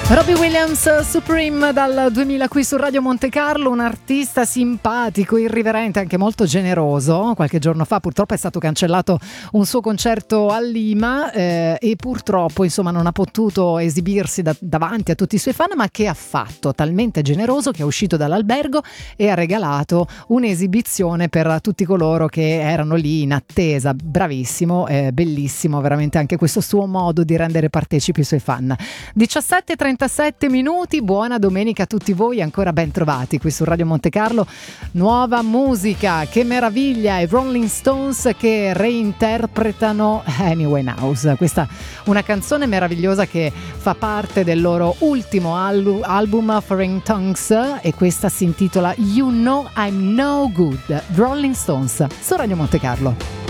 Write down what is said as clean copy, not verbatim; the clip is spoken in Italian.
Robbie Williams, Supreme, dal 2000 qui su Radio Monte Carlo, un artista simpatico, irriverente, anche molto generoso. Qualche giorno fa purtroppo è stato cancellato un suo concerto a Lima e purtroppo insomma non ha potuto esibirsi davanti a tutti i suoi fan, ma che ha fatto? Talmente generoso che è uscito dall'albergo e ha regalato un'esibizione per tutti coloro che erano lì in attesa. Bravissimo, bellissimo veramente anche questo suo modo di rendere partecipi i suoi fan. 17:37 minuti, buona domenica a tutti voi, ancora ben trovati qui su Radio Monte Carlo. Nuova musica, che meraviglia, i Rolling Stones che reinterpretano Amy Winehouse. Questa una canzone meravigliosa che fa parte del loro ultimo album Foreign Tongues, e questa si intitola You Know I'm No Good. Rolling Stones su Radio Monte Carlo.